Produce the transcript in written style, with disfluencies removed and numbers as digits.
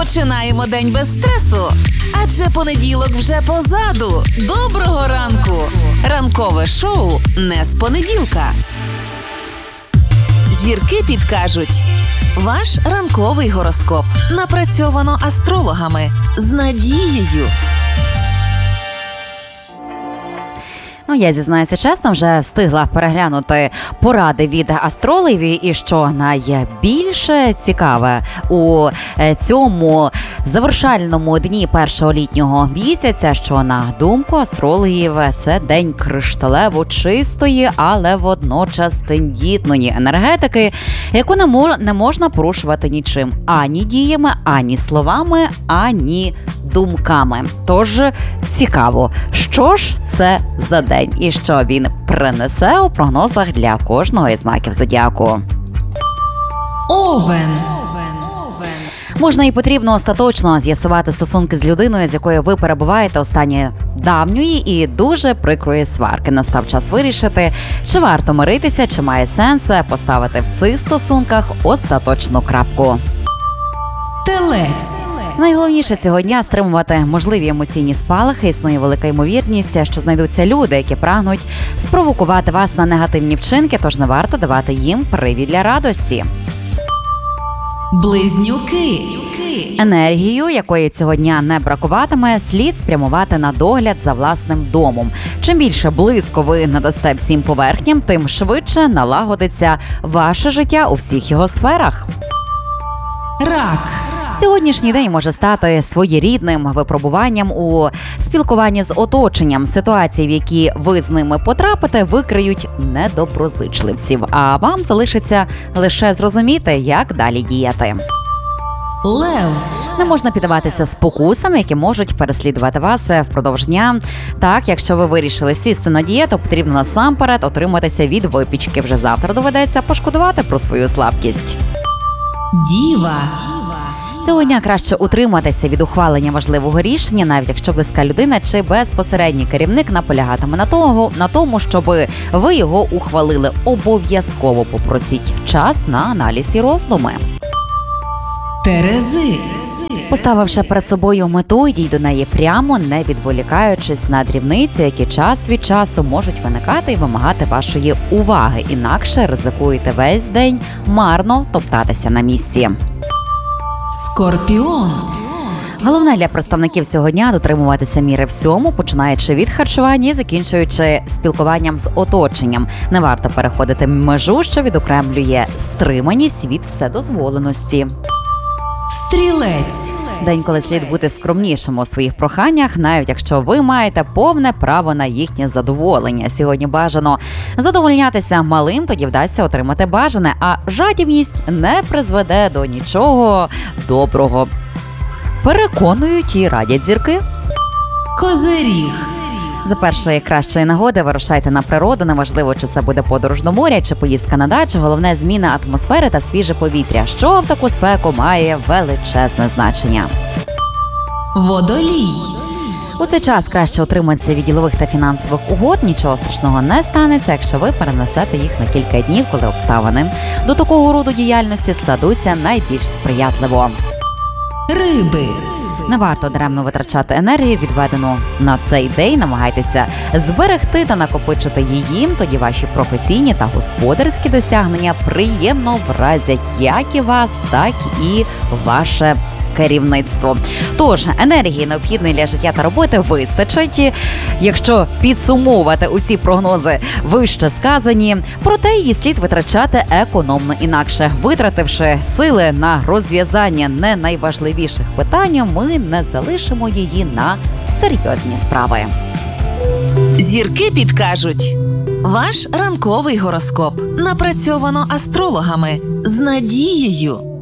Починаємо день без стресу, адже понеділок вже позаду. Доброго ранку! Ранкове шоу не з понеділка. Зірки підкажуть. Ваш ранковий гороскоп напрацьовано астрологами з надією. Я зізнаюся чесно, вже встигла переглянути поради від астрологів, і що найбільше цікаве у цьому завершальному дні першого літнього місяця, що на думку астрологів це день кришталево чистої, але водночас тендітної енергетики, яку не можна порушувати нічим, ані діями, ані словами, ані думками. Тож цікаво, що ж це за день і що він принесе у прогнозах для кожного із знаків зодіаку. Овен. Можна і потрібно остаточно з'ясувати стосунки з людиною, з якою ви перебуваєте у стані давньої і дуже прикрої сварки. Настав час вирішити, чи варто миритися, чи має сенс поставити в цих стосунках остаточну крапку. Телець. Найголовніше цього дня – стримувати можливі емоційні спалахи. Існує велика ймовірність, що знайдуться люди, які прагнуть спровокувати вас на негативні вчинки, тож не варто давати їм привід для радості. Близнюки. Енергію, якої цього дня не бракуватиме, слід спрямувати на догляд за власним домом. Чим більше близько ви надасте всім поверхням, тим швидше налагодиться ваше життя у всіх його сферах. Рак. Сьогоднішній день може стати своєрідним випробуванням у спілкуванні з оточенням. Ситуації, в які ви з ними потрапите, викриють недоброзичливців, а вам залишиться лише зрозуміти, як далі діяти. Лев. Не можна піддаватися спокусам, які можуть переслідувати вас впродовж дня. Так, якщо ви вирішили сісти на дієту, потрібно насамперед отриматися від випічки. Вже завтра доведеться пошкодувати про свою слабкість. Діва. Цього дня краще утриматися від ухвалення важливого рішення, навіть якщо близька людина чи безпосередній керівник наполягатиме на тому, щоб ви його ухвалили. Обов'язково попросіть час на аналіз і роздуми. Терези. Поставивши перед собою мету, йдіть до неї прямо, не відволікаючись на дрібниці, які час від часу можуть виникати і вимагати вашої уваги. Інакше ризикуєте весь день марно топтатися на місці. Скорпіон. Головне для представників цього дня – дотримуватися міри всьому, починаючи від харчування і закінчуючи спілкуванням з оточенням. Не варто переходити межу, що відокремлює стриманість від вседозволеності. Стрілець. День, коли слід бути скромнішим у своїх проханнях, навіть якщо ви маєте повне право на їхнє задоволення. Сьогодні бажано задовольнятися малим, тоді вдасться отримати бажане, а жадібність не призведе до нічого доброго. Переконують і радять зірки. Козиріг. За першої кращої нагоди вирушайте на природу, неважливо, чи це буде подорож до моря, чи поїздка на дачу, головне – зміна атмосфери та свіже повітря, що в таку спеку має величезне значення. Водолій. У цей час краще утриматися від ділових та фінансових угод, нічого страшного не станеться, якщо ви перенесете їх на кілька днів, коли обставини до такого роду діяльності складуться найбільш сприятливо. Риби. Не варто даремно витрачати енергію, відведену на цей день. Намагайтеся зберегти та накопичити її. Тоді ваші професійні та господарські досягнення приємно вразять як і вас, так і ваше керівництво. Тож, енергії, необхідної для життя та роботи, вистачить, якщо підсумовувати усі прогнози вище сказані. Проте її слід витрачати економно, інакше витративши сили на розв'язання не найважливіших питань, ми не залишимо її на серйозні справи. Зірки підкажуть. Ваш ранковий гороскоп напрацьовано астрологами з надією.